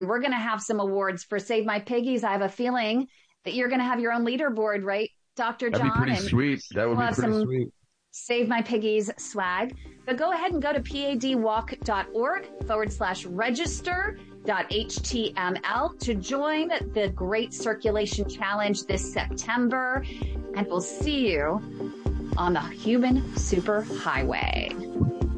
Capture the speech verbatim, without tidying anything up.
We're going to have some awards for Save My Piggies. I have a feeling that you're going to have your own leaderboard, right, Doctor That'd John? be pretty and sweet. That would we'll be have pretty some sweet. Save My Piggies swag. But go ahead and go to padwalk.org forward slash register dot html to join the Great Circulation Challenge this September. And we'll see you on the Human Superhighway.